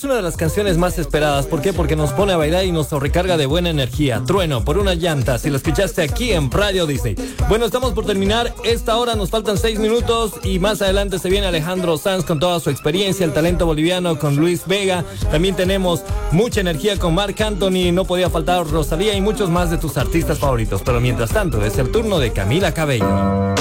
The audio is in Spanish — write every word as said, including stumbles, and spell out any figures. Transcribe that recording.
Es una de las canciones más esperadas. ¿Por qué? Porque nos pone a bailar y nos recarga de buena energía. Trueno, por una llanta. Si lo escuchaste aquí en Radio Disney. Bueno, estamos por terminar esta hora. Nos faltan seis minutos. Y más adelante se viene Alejandro Sanz con toda su experiencia. El talento boliviano con Luis Vega. También tenemos mucha energía con Marc Anthony. No podía faltar Rosalía y muchos más de tus artistas favoritos. Pero mientras tanto, es el turno de Camila Cabello.